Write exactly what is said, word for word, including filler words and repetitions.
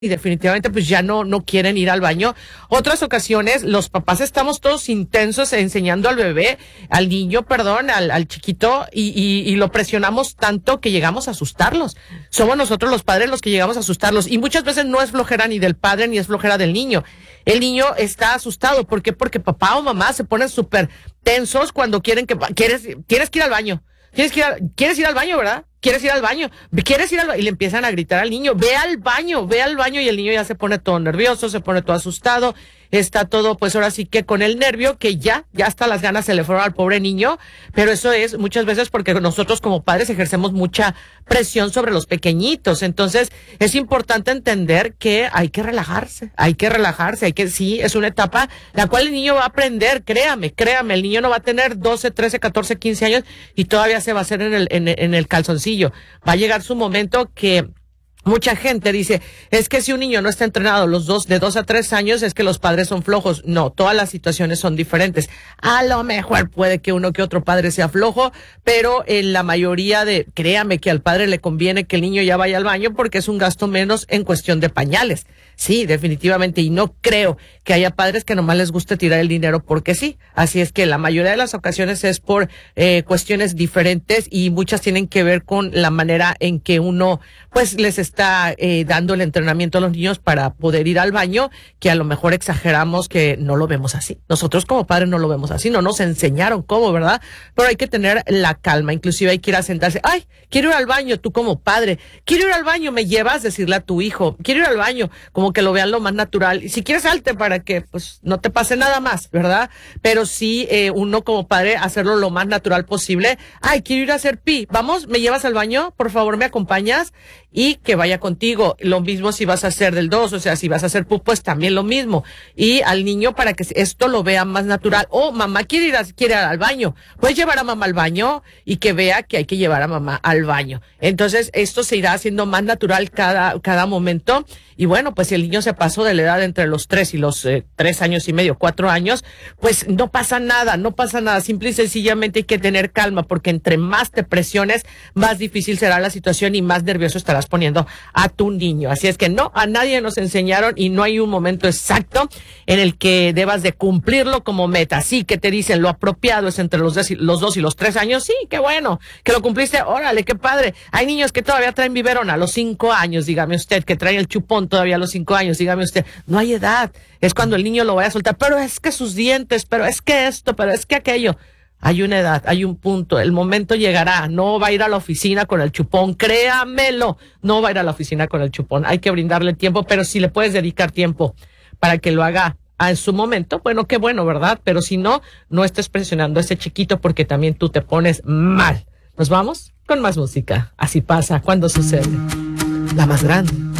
y definitivamente pues ya no no quieren ir al baño. Otras ocasiones los papás estamos todos intensos enseñando al bebé, al niño, perdón, al, al chiquito y, y, y lo presionamos tanto que llegamos a asustarlos. Somos nosotros los padres los que llegamos a asustarlos y muchas veces no es flojera ni del padre ni es flojera del niño. El niño está asustado. ¿Por qué? Porque papá o mamá se ponen súper tensos cuando quieren que quieres tienes que ir al baño. Tienes que ir, a, ¿Quieres ir al baño, verdad? ¿Quieres ir al baño? ¿Quieres ir al baño? Y le empiezan a gritar al niño, ve al baño, ve al baño, y el niño ya se pone todo nervioso, se pone todo asustado, está todo, pues ahora sí que con el nervio, que ya, ya hasta las ganas se le fueron al pobre niño, pero eso es muchas veces porque nosotros como padres ejercemos mucha presión sobre los pequeñitos. Entonces, es importante entender que hay que relajarse, hay que relajarse, hay que, sí, es una etapa la cual el niño va a aprender, créame, créame, el niño no va a tener doce, trece, catorce, quince años y todavía se va a hacer en el, en, en el calzoncillo. Va a llegar su momento que mucha gente dice, es que si un niño no está entrenado los dos, de dos a tres años, es que los padres son flojos. No, todas las situaciones son diferentes. A lo mejor puede que uno que otro padre sea flojo, pero en la mayoría de, créame que al padre le conviene que el niño ya vaya al baño porque es un gasto menos en cuestión de pañales. Sí, definitivamente, y no creo que haya padres que nomás les guste tirar el dinero porque sí. Así es que la mayoría de las ocasiones es por eh, cuestiones diferentes y muchas tienen que ver con la manera en que uno, pues, les está eh, dando el entrenamiento a los niños para poder ir al baño, que a lo mejor exageramos que no lo vemos así. Nosotros como padres no lo vemos así, no nos enseñaron cómo, ¿verdad? Pero hay que tener la calma, inclusive hay que ir a sentarse. Ay, quiero ir al baño, tú como padre, quiero ir al baño, me llevas, decirle a tu hijo, quiero ir al baño, como que lo vean lo más natural. Y si quieres salte para que pues no te pase nada más, ¿verdad? Pero sí, eh, uno como padre hacerlo lo más natural posible. Ay, quiero ir a hacer pi, vamos, me llevas al baño, por favor, me acompañas, y que vaya contigo. Lo mismo si vas a hacer del dos, o sea, si vas a hacer pu, pues también lo mismo. Y al niño para que esto lo vea más natural. Oh, mamá quiere ir, a, quiere ir al baño. Puedes llevar a mamá al baño y que vea que hay que llevar a mamá al baño. Entonces, esto se irá haciendo más natural cada, cada momento. Y bueno, pues si el niño se pasó de la edad entre los tres y los eh, tres años y medio, cuatro años, pues no pasa nada, no pasa nada. Simple y sencillamente hay que tener calma, porque entre más te presiones, más difícil será la situación y más nervioso estarás poniendo a tu niño. Así es que no, a nadie nos enseñaron y no hay un momento exacto en el que debas de cumplirlo como meta. Sí, que te dicen lo apropiado es entre los, des, los dos y los tres años. Sí, qué bueno, que lo cumpliste. Órale, qué padre. Hay niños que todavía traen biberón a los cinco años, dígame usted, que traen el chupón todavía a los cinco años, dígame usted. No hay edad. Es cuando el niño lo vaya a soltar. Pero es que sus dientes, pero es que esto, pero es que aquello. Hay una edad, hay un punto, el momento llegará, no va a ir a la oficina con el chupón, créamelo, no va a ir a la oficina con el chupón, hay que brindarle tiempo, pero si le puedes dedicar tiempo para que lo haga en su momento, bueno, qué bueno, ¿verdad? Pero si no, no estés presionando a ese chiquito porque también tú te pones mal. ¿Nos vamos? Con más música, así pasa cuando sucede. La más grande.